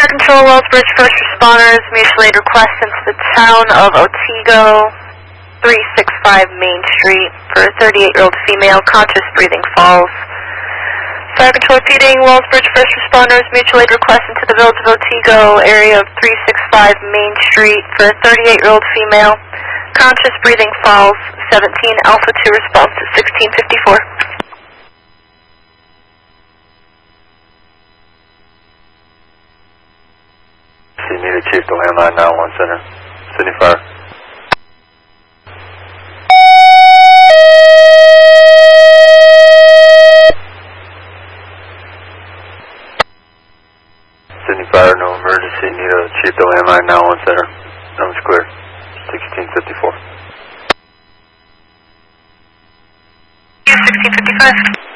Control, Wellsbridge first responders, mutual aid request into the town of Otsego, 365 Main Street for a 38-year-old female, conscious breathing falls. Fire Control repeating, Wellsbridge first responders, mutual aid request into the village of Otsego, area of 365 Main Street for a 38-year-old female, conscious breathing falls, 17 Alpha 2 response at 1654. You need a chief to landline 911 center. Sydney Fire. Sydney Fire, no emergency. Need a chief to landline 911 center. Number's clear. 1654. 1655.